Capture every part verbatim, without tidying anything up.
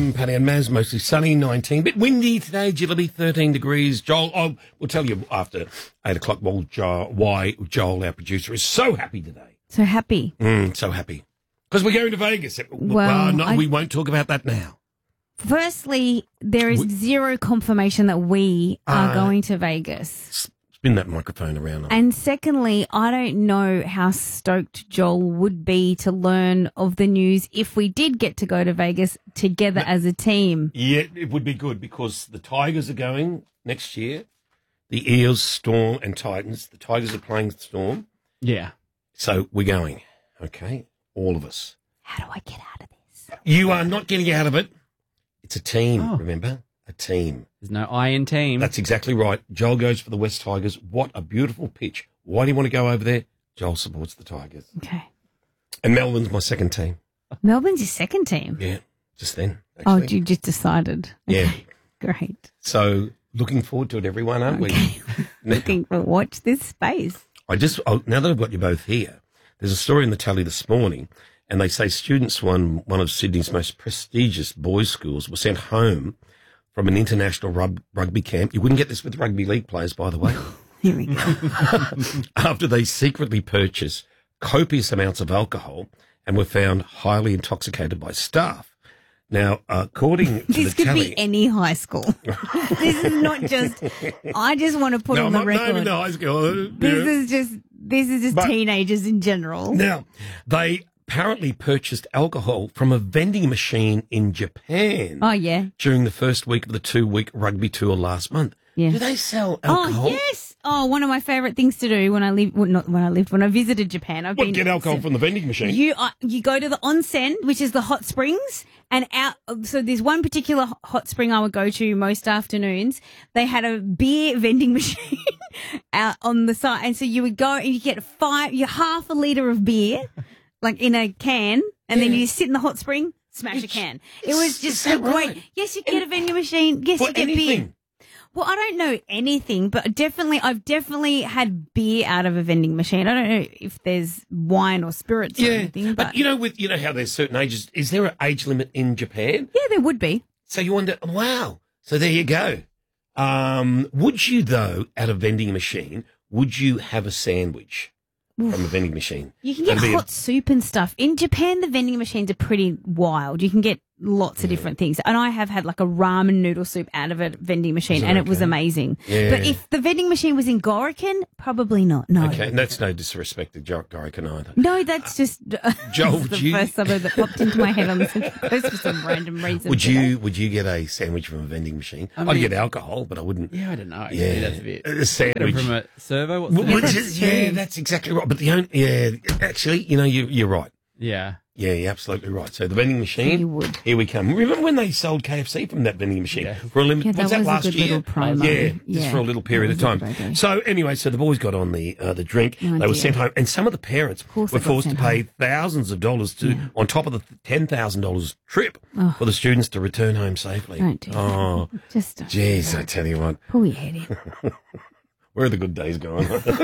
I'm Paddy and Maz, mostly sunny, nineteen. Bit windy today, Jillaby, thirteen degrees. Joel, oh, we'll tell you after eight o'clock why Joel, why Joel, our producer, is so happy today. So happy. Mm, so happy. Because we're going to Vegas. Well, well no, I... we won't talk about that now. Firstly, there is we... zero confirmation that we are uh, going to Vegas. Spin that microphone around. And secondly, I don't know how stoked Joel would be to learn of the news if we did get to go to Vegas together but, as a team. Yeah, it would be good because the Tigers are going next year. The Eels, Storm and Titans. The Tigers are playing Storm. Yeah. So we're going, okay? All of us. How do I get out of this? You are not getting out of it. It's a team, oh. remember? A team. There's no I in team. That's exactly right. Joel goes for the West Tigers. What a beautiful pitch. Why do you want to go over there? Joel supports the Tigers. Okay. And Melbourne's my second team. Melbourne's your second team? Yeah, just then. Actually. Oh, you just decided. Yeah. Great. So looking forward to it, everyone, aren't okay. we? Looking for watch this space. I just, oh, now that I've got you both here, there's a story in the Tally this morning, and they say students from one of Sydney's most prestigious boys' schools were sent home from an international rug, rugby camp. You wouldn't get this with rugby league players, by the way. Here we go. After they secretly purchased copious amounts of alcohol and were found highly intoxicated by staff. Now, according to this the could Tally, be any high school. This is not just. I just want to put no, on the I'm record. not naming the high school. This yeah. is just. This is just but, teenagers in general. Now, they apparently purchased alcohol from a vending machine in Japan. Oh yeah. During the first week of the two-week rugby tour last month. Yeah. Do they sell alcohol? Oh yes. Oh, one of my favourite things to do when I live. Well, not when I lived. When I visited Japan, I've what, been get alcohol so, from the vending machine. You uh, you go to the onsen, which is the hot springs, and out. So there's one particular hot spring I would go to most afternoons. They had a beer vending machine out on the side, and so you would go and you get five, you half a litre of beer, like in a can, and yeah. then you sit in the hot spring, smash it's, a can. It was just so great. Right? Yes, you get a vending machine. Yes, you get anything. beer. Well, I don't know anything, but definitely, I've definitely had beer out of a vending machine. I don't know if there's wine or spirits yeah, or anything. But, but you know, with you know how there's certain ages. Is there an age limit in Japan? Yeah, there would be. So you wonder, wow. So there you go. Um, would you though, at a vending machine, would you have a sandwich Oof. from a vending machine? You can get hot a... soup and stuff. In Japan, the vending machines are pretty wild. You can get lots of different things. And I have had like a ramen noodle soup out of a vending machine, and okay? it was amazing. Yeah. But if the vending machine was in Gorican, probably not. No. Okay, and that's no disrespect to Gorican either. No, that's just uh, Joel, the you... first suburb that popped into my head on the Central Coast for some random reason. Would you Would you get a sandwich from a vending machine? I mean, I'd get alcohol, but I wouldn't. Yeah, I don't know. Yeah, yeah that's a bit. A sandwich from a servo. What's well, the which is, yeah, that's exactly right. But the only, yeah, actually, you know, you, you're right. Yeah. Yeah, you're absolutely right. So the vending machine, you would. Here we come. Remember when they sold K F C from that vending machine yeah. for a limit? Yeah, that was that was last a good year? Little promo. Yeah, yeah, just for a little period of time. So anyway, so the boys got on the uh, the drink. Oh, they dear. were sent home, and some of the parents of were forced to pay home. thousands of dollars to yeah. on top of the ten thousand dollars trip oh. for the students to return home safely. Don't do oh, that. Just don't jeez, I tell you what. Pull your head in. Where are the good days going?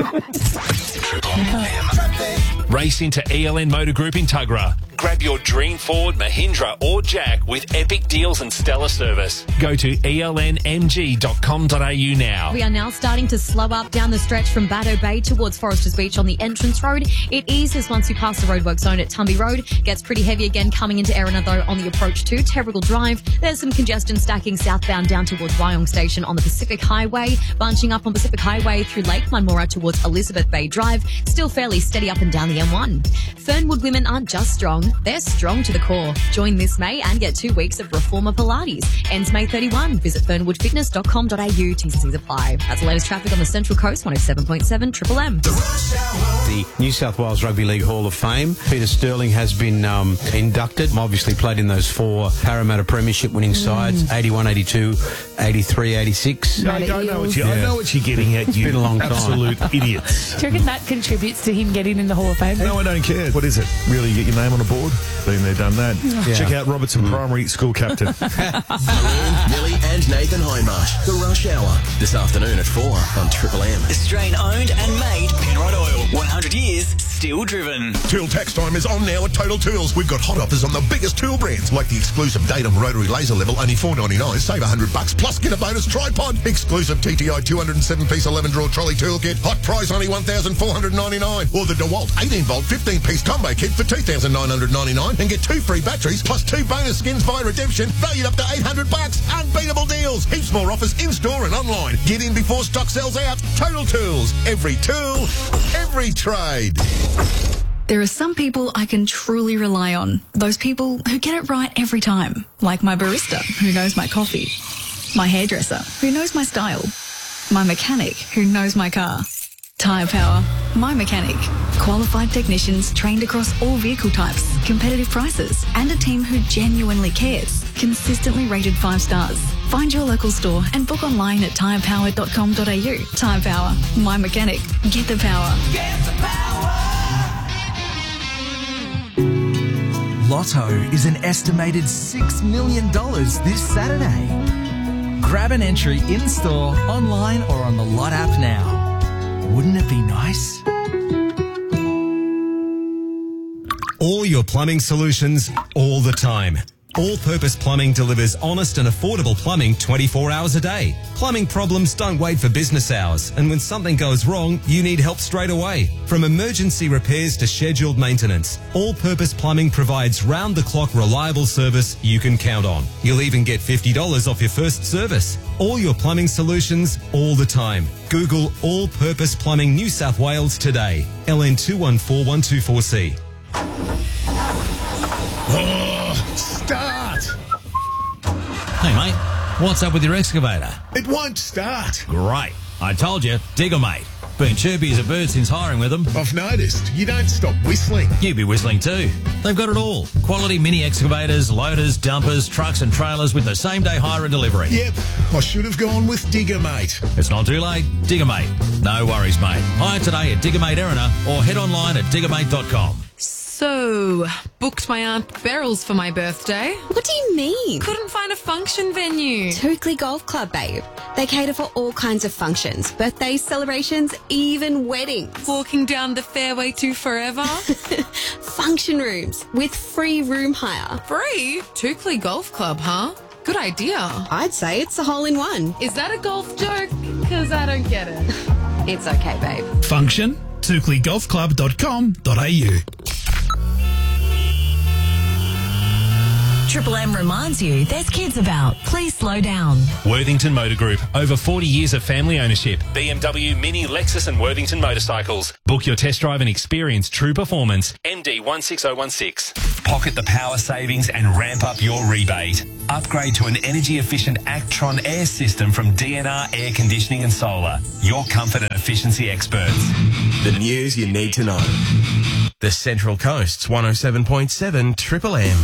Race into E L N Motor Group in Tuggerah. Grab your dream Ford, Mahindra or Jack with epic deals and stellar service. Go to E L N M G dot com dot A U now. We are now starting to slow up down the stretch from Baddo Bay towards Foresters Beach on the entrance road. It eases once you pass the roadwork zone at Tumby Road. Gets pretty heavy again coming into Erina though on the approach to Terrigal Drive. There's some congestion stacking southbound down towards Wyong Station on the Pacific Highway. Bunching up on Pacific Highway through Lake Munmora towards Elizabeth Bay Drive. Still fairly steady up and down the M one. Fernwood women aren't just strong, they're strong to the core. Join this May and get two weeks of Reformer Pilates. Ends May thirty-first. Visit fernwood fitness dot com dot A U. T's and C's apply. That's the latest traffic on the Central Coast, one oh seven point seven Triple M. The New South Wales Rugby League Hall of Fame. Peter Sterling has been um, inducted. Obviously played in those four Parramatta Premiership winning sides, mm. eighty-one, eighty-two, eighty-three, eighty-six. No, I, don't know what you, yeah. I know what you're getting at, you been a long time. Absolute idiots. Do you reckon that contributes to him getting in the Hall of Fame? No, I don't care. What is it? Really get your name on a board? Been there, done that. Yeah. Check out Robertson mm. Primary School Captain. Maroon, Millie and Nathan Hindmarsh. The Rush Hour. This afternoon at four on Triple M. Australian owned and made Penrod Oil. one hundred years still steel-driven. Tool tax time is on now at Total Tools. We've got hot offers on the biggest tool brands, like the exclusive Datum Rotary Laser Level, only four ninety-nine. Save one hundred bucks, plus get a bonus tripod. Exclusive T T I two oh seven piece eleven drawer trolley toolkit. Hot price only one thousand four hundred ninety-nine. Or the DeWalt eighteen volt fifteen piece combo kit for two thousand nine hundred ninety-nine and get two free batteries plus two bonus skins via redemption, valued up to eight hundred bucks. Unbeatable deals. Heaps more offers in-store and online. Get in before stock sells out. Total Tools. Every tool, every trade. There are some people I can truly rely on. Those people who get it right every time. Like my barista, who knows my coffee. My hairdresser, who knows my style. My mechanic, who knows my car. Tyre Power, my mechanic. Qualified technicians trained across all vehicle types, competitive prices, and a team who genuinely cares. Consistently rated five stars. Find your local store and book online at tyre power dot com dot a u. Tyre Power, my mechanic. Get the power. Get the power! Lotto is an estimated six million dollars this Saturday. Grab an entry in-store, online or on the Lot app now. Wouldn't it be nice? All your plumbing solutions, all the time. All Purpose Plumbing delivers honest and affordable plumbing twenty-four hours a day. Plumbing problems don't wait for business hours, and when something goes wrong, you need help straight away. From emergency repairs to scheduled maintenance, All Purpose Plumbing provides round-the-clock reliable service you can count on. You'll even get fifty dollars off your first service. All your plumbing solutions, all the time. Google All Purpose Plumbing New South Wales today. L N two one four one two four C. Start! Hey, mate, what's up with your excavator? It won't start. Great. I told you, Digger Mate. Been chirpy as a bird since hiring with them. I've noticed. You don't stop whistling. You be whistling too. They've got it all. Quality mini excavators, loaders, dumpers, trucks and trailers with the same day hire and delivery. Yep, I should have gone with Digger Mate. It's not too late. Digger Mate. No worries, mate. Hire today at Digger Mate Erina or head online at digger mate dot com. So, booked my Aunt Beryl's for my birthday. What do you mean? Couldn't find a function venue. Toukley Golf Club, babe. They cater for all kinds of functions, birthdays, celebrations, even weddings. Walking down the fairway to forever. Function rooms with free room hire. Free? Toukley Golf Club, huh? Good idea. I'd say it's a hole-in-one. Is that a golf joke? Because I don't get it. It's okay, babe. Function, toukley golf club dot com dot a u. Triple M reminds you there's kids about. Please slow down. Worthington Motor Group. Over forty years of family ownership. B M W, Mini, Lexus and Worthington motorcycles. Book your test drive and experience true performance. M D one six zero one six. Pocket the power savings and ramp up your rebate. Upgrade to an energy-efficient Actron air system from D N R Air Conditioning and Solar. Your comfort and efficiency experts. The news you need to know. The Central Coast's one oh seven point seven Triple M.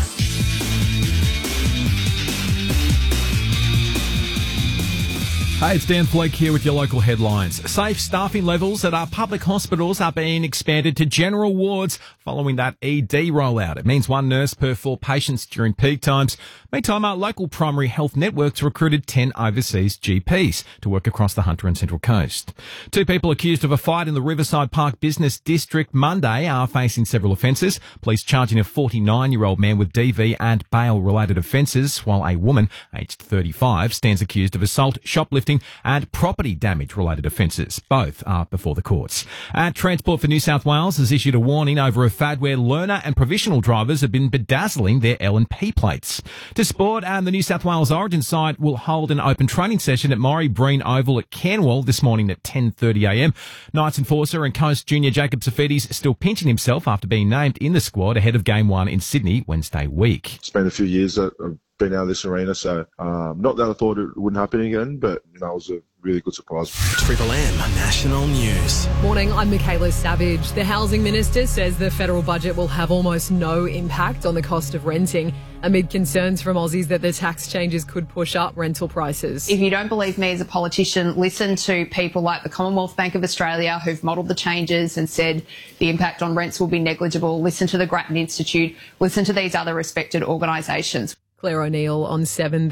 Hey, it's Dan Flake here with your local headlines. Safe staffing levels at our public hospitals are being expanded to general wards following that E D rollout. It means one nurse per four patients during peak times. Meantime, our local primary health networks recruited ten overseas G Ps to work across the Hunter and Central Coast. Two people accused of a fight in the Riverside Park Business District Monday are facing several offences. Police charging a forty-nine-year-old man with D V and bail-related offences, while a woman, aged thirty-five, stands accused of assault, shoplifting and property damage-related offences. Both are before the courts. And Transport for New South Wales has issued a warning over a fad where learner and provisional drivers have been bedazzling their L and P plates. To sport, and the New South Wales Origin side will hold an open training session at Maury Breen Oval at Canwell this morning at ten thirty a m. Knights enforcer and Coast junior Jacob Safidis still pinching himself after being named in the squad ahead of Game one in Sydney Wednesday week. It's been a few years that I've been out of this arena, so um, not that I thought it wouldn't happen again, but you know, it was a really good surprise. Triple M National News. Morning, I'm Michaela Savage. The Housing Minister says the federal budget will have almost no impact on the cost of renting, amid concerns from Aussies that the tax changes could push up rental prices. If you don't believe me as a politician, listen to people like the Commonwealth Bank of Australia who've modelled the changes and said the impact on rents will be negligible. Listen to the Grattan Institute. Listen to these other respected organisations. Claire O'Neill on seven there.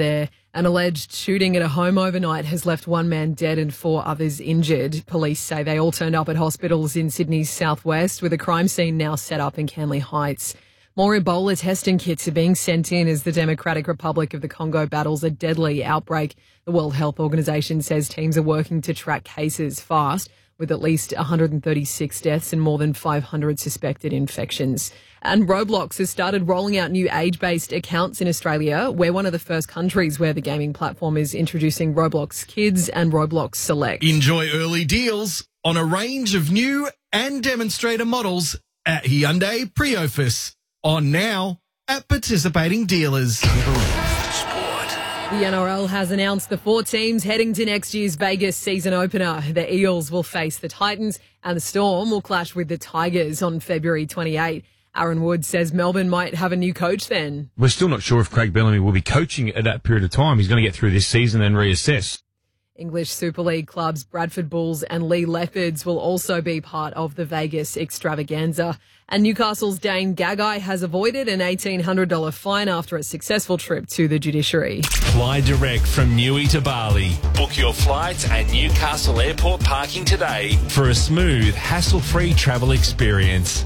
An alleged shooting at a home overnight has left one man dead and four others injured. Police say they all turned up at hospitals in Sydney's southwest, with a crime scene now set up in Canley Heights. More Ebola testing kits are being sent in as the Democratic Republic of the Congo battles a deadly outbreak. The World Health Organization says teams are working to track cases fast, with at least one hundred thirty-six deaths and more than five hundred suspected infections. And Roblox has started rolling out new age-based accounts in Australia. We're one of the first countries where the gaming platform is introducing Roblox Kids and Roblox Select. Enjoy early deals on a range of new and demonstrator models at Hyundai Priofus. On now at participating dealers. The N R L has announced the four teams heading to next year's Vegas season opener. The Eels will face the Titans and the Storm will clash with the Tigers on February twenty-eighth. Aaron Wood says Melbourne might have a new coach then. We're still not sure if Craig Bellamy will be coaching at that period of time. He's going to get through this season and reassess. English Super League clubs Bradford Bulls and Lee Leopards will also be part of the Vegas extravaganza. And Newcastle's Dane Gagai has avoided an eighteen hundred dollars fine after a successful trip to the judiciary. Fly direct from Newey to Bali. Book your flights at Newcastle Airport parking today for a smooth, hassle-free travel experience.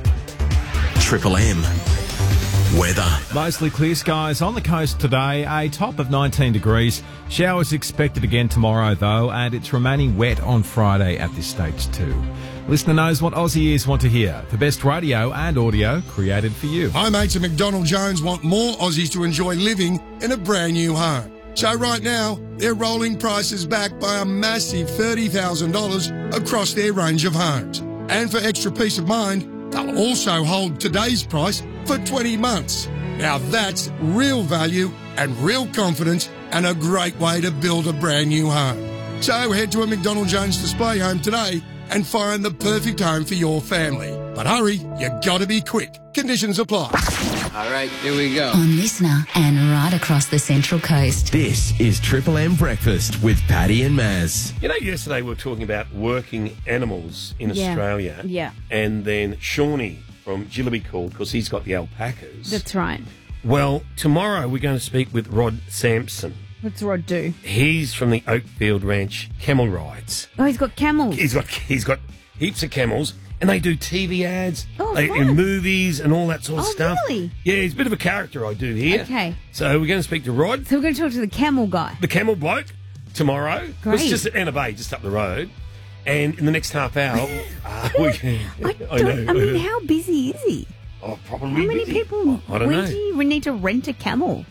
Triple M. Weather. Mostly clear skies on the coast today, a top of nineteen degrees. Showers expected again tomorrow, though, and it's remaining wet on Friday at this stage too. Listener knows what Aussie ears want to hear. The best radio and audio created for you. Hi mates at McDonald Jones want more Aussies to enjoy living in a brand new home. So right now, they're rolling prices back by a massive thirty thousand dollars across their range of homes. And for extra peace of mind, they'll also hold today's price for twenty months. Now that's real value and real confidence and a great way to build a brand new home. So head to a McDonald Jones display home today and find the perfect home for your family. But hurry, you gotta be quick. Conditions apply. All right, here we go. On Listener and right across the Central Coast. This is Triple M Breakfast with Paddy and Maz. You know, yesterday we were talking about working animals in Yeah. Australia. Yeah. And then Shawnee from Jillaby called because he's got the alpacas. That's right. Well, tomorrow we're going to speak with Rod Sampson. What's Rod do? He's from the Oakfield Ranch Camel Rides. Oh, he's got camels. He's got he's got heaps of camels, and they do T V ads, Oh, they, fun. in movies, and all that sort of Oh, stuff. really? Yeah, he's a bit of a character, I do here. Okay. So we're going to speak to Rod, So we're going to talk to the camel guy. the camel bloke, tomorrow. Great. It's just at Anna Bay, just up the road. And in the next half hour, uh, we, I, Don't- I mean, how busy is he? Oh, probably How many busy. people? I don't when know. do you need to rent a camel?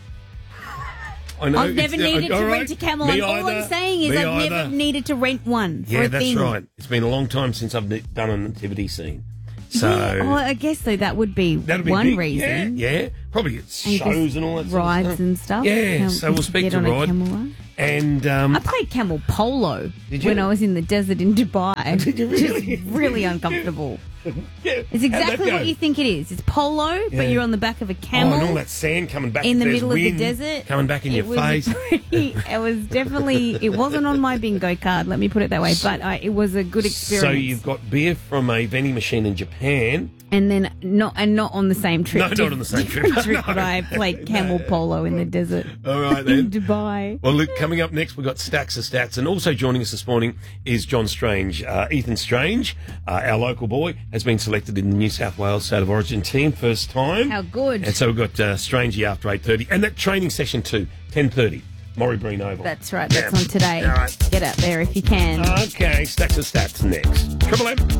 I know. I've never it's- needed all to right. rent a camel. Me and all either. I'm saying is Me I've either. never needed to rent one for Yeah, a that's thing. right. It's been a long time since I've done a nativity scene. So Yeah, oh, I guess so. That would be that'd be one big. reason. Yeah, yeah. Probably it's And shows just and all that sort rides of stuff. and stuff. Yeah, How- so we'll speak get to on a Rod. camel ride. And um, I played camel polo Did you? when I was in the desert in Dubai. Did you really? Just really uncomfortable. yeah, It's how'd that exactly go? what you think it is. It's polo, Yeah. but you're on the back of a Oh, camel and all that sand coming back in the there's middle of the wind desert. coming back in It your was face. pretty- it was definitely. It wasn't on my bingo card. Let me put it that way. But uh, it was a good experience. So you've got beer from a vending machine in Japan. and then not and not on the same trip. No, not on the same trip. Different trip No. that I played camel polo in the desert. All right in then. Dubai. Well, look, coming up next, we've got Stacks of Stats. And also joining us this morning is John Strange. Uh, Ethan Strange, uh, our local boy, has been selected in the New South Wales State of Origin team, first time. How good. And so we've got uh, Strangey after eight thirty. And that training session too, ten thirty, Morrie Breen Oval. That's right. That's Yeah. on today. All right. Get out there if you can. Okay, Stacks of Stats next. Triple M.